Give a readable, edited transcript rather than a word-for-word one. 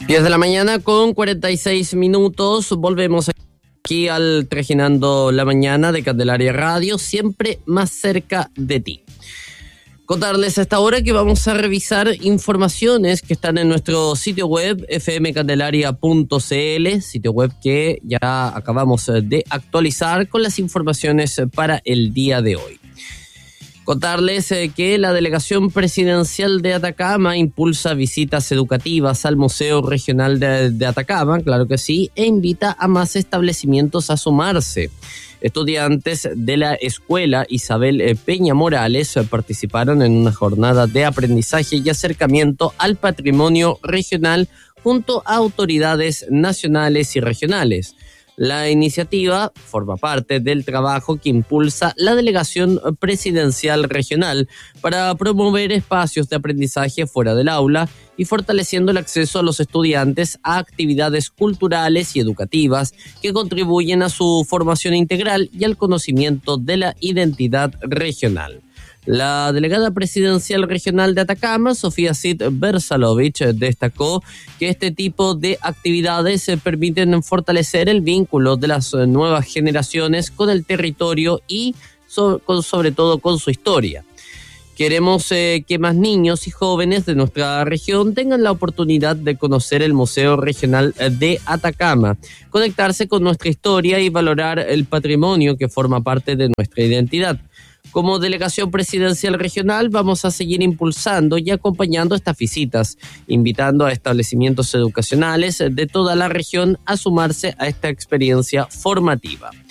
10 de la mañana con 46 minutos. Volvemos aquí al Trajinando la Mañana de Candelaria Radio, siempre más cerca de ti. Contarles a esta hora que vamos a revisar informaciones que están en nuestro sitio web fmcandelaria.cl, sitio web que ya acabamos de actualizar con las informaciones para el día de hoy. Contarles que la Delegación Presidencial de Atacama impulsa visitas educativas al Museo Regional de Atacama, claro que sí, e invita a más establecimientos a sumarse. Estudiantes de la Escuela Isabel Peña Morales participaron en una jornada de aprendizaje y acercamiento al patrimonio regional junto a autoridades nacionales y regionales. La iniciativa forma parte del trabajo que impulsa la Delegación Presidencial Regional para promover espacios de aprendizaje fuera del aula y fortaleciendo el acceso a los estudiantes a actividades culturales y educativas que contribuyen a su formación integral y al conocimiento de la identidad regional. La delegada presidencial regional de Atacama, Sofía Cid Bersalovich, destacó que este tipo de actividades permiten fortalecer el vínculo de las nuevas generaciones con el territorio y sobre todo con su historia. Queremos que más niños y jóvenes de nuestra región tengan la oportunidad de conocer el Museo Regional de Atacama, conectarse con nuestra historia y valorar el patrimonio que forma parte de nuestra identidad. Como Delegación Presidencial Regional vamos a seguir impulsando y acompañando estas visitas, invitando a establecimientos educacionales de toda la región a sumarse a esta experiencia formativa.